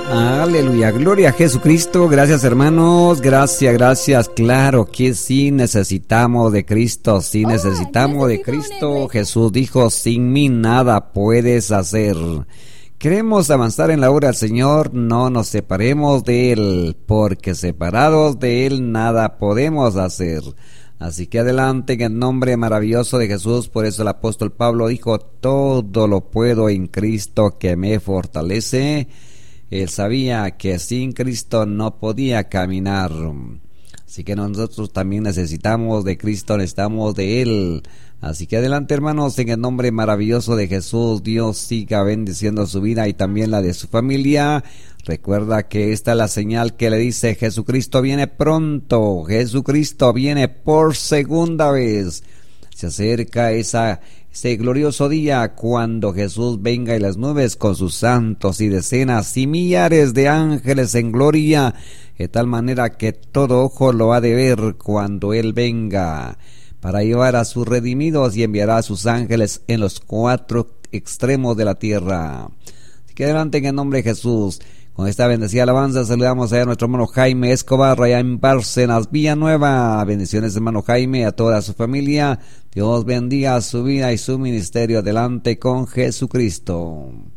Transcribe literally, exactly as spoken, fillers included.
Aleluya, gloria a Jesucristo. Gracias, hermanos, gracias, gracias. Claro que sí necesitamos de Cristo, sí necesitamos de Cristo. Jesús dijo, sin mí nada puedes hacer. Queremos avanzar en la obra del Señor, no nos separemos de Él, porque separados de Él nada podemos hacer. Así que adelante en el nombre maravilloso de Jesús. Por eso el apóstol Pablo dijo, todo lo puedo en Cristo que me fortalece. Él sabía que sin Cristo no podía caminar. Así que nosotros también necesitamos de Cristo, necesitamos de Él. Así que adelante, hermanos, en el nombre maravilloso de Jesús. Dios siga bendiciendo su vida y también la de su familia. Recuerda que esta es la señal que le dice, Jesucristo viene pronto, Jesucristo viene por segunda vez. Se acerca esa, ese glorioso día cuando Jesús venga en las nubes con sus santos y decenas y millares de ángeles en gloria, de tal manera que todo ojo lo ha de ver cuando Él venga, para llevar a sus redimidos y enviará a sus ángeles en los cuatro extremos de la tierra. Así que adelante en el nombre de Jesús. Con esta bendecida alabanza saludamos a nuestro hermano Jaime Escobar, allá en Bárcenas, Villanueva. Bendiciones, hermano Jaime, a toda su familia. Dios bendiga su vida y su ministerio. Adelante con Jesucristo.